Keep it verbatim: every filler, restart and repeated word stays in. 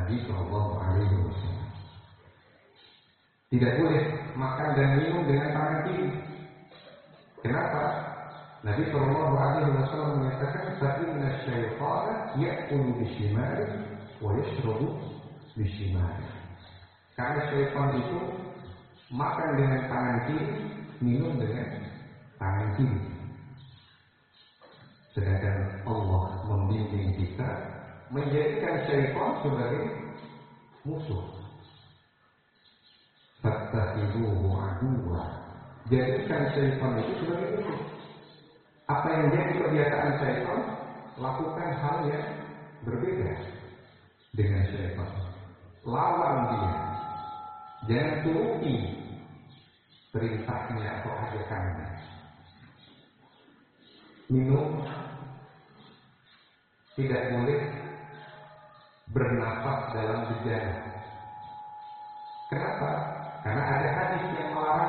Nabi Shallallahu Alaihi Wasallam. Tidak boleh makan dan minum dengan tangan kiri. Kenapa? Nabi Shallallahu Alaihi Wasallam menyatakan, "Inna syaitana ya'kulu bishimali wa yashrabu bishimali." Karena syaitan itu makan dengan tangan kiri, minum dengan tangan kiri. Sedangkan Allah membimbing kita menjadikan syaitan sebagai musuh. Fattakhiduhu aduwwa. Jadikan syaitan itu sebagai musuh. Apa yang jadi kebiasaan syaitan, lakukan hal yang berbeda dengan syaitan. Lawan dia. Jangan turuti perintahnya atau ajakannya. Minum tidak boleh bernafas dalam bejana. Kenapa? Karena ada hadis yang melarang